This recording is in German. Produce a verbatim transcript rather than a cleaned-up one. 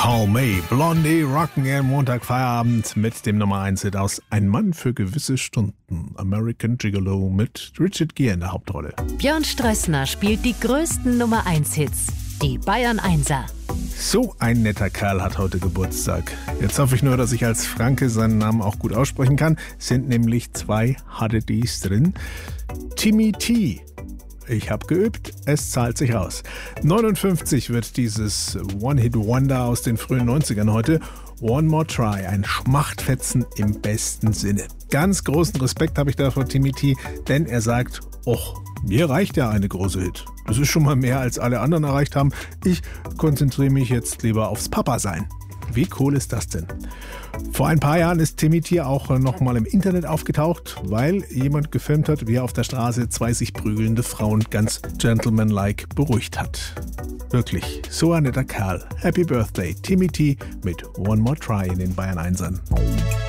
Call Me Blondie rocken am Montag Feierabend mit dem Nummer eins Hit aus Ein Mann für gewisse Stunden. American Gigolo mit Richard Gere in der Hauptrolle. Björn Strössner spielt die größten Nummer eins Hits. Die Bayern Einser. So ein netter Kerl hat heute Geburtstag. Jetzt hoffe ich nur, dass ich als Franke seinen Namen auch gut aussprechen kann. Es sind nämlich zwei harte Ds drin. Timmy T. Ich habe geübt, es zahlt sich aus. neunundfünfzig wird dieses One-Hit-Wonder aus den frühen neunzigern heute. One More Try, ein Schmachtfetzen im besten Sinne. Ganz großen Respekt habe ich da vor Timmy T, denn er sagt, och, mir reicht ja eine große Hit. Das ist schon mal mehr, als alle anderen erreicht haben. Ich konzentriere mich jetzt lieber aufs Papa-Sein. Wie cool ist das denn? Vor ein paar Jahren ist Timmy T auch noch mal im Internet aufgetaucht, weil jemand gefilmt hat, wie er auf der Straße zwei sich prügelnde Frauen ganz gentlemanlike beruhigt hat. Wirklich, so ein netter Kerl. Happy Birthday, Timmy T mit One More Try in den Bayern Einsern.